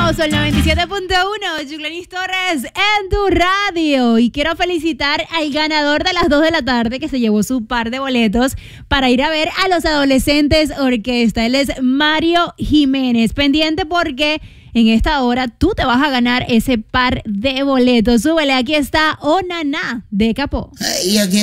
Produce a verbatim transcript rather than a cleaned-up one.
Fabuloso, el noventa y siete punto uno, Yuglenis Torres en tu radio. Y quiero felicitar al ganador de las dos de la tarde que se llevó su par de boletos para ir a ver a los Adolescentes Orquesta. Él es Mario Jiménez. Pendiente porque en esta hora tú te vas a ganar ese par de boletos. Súbele, aquí está Onaná de Capó. Y aquí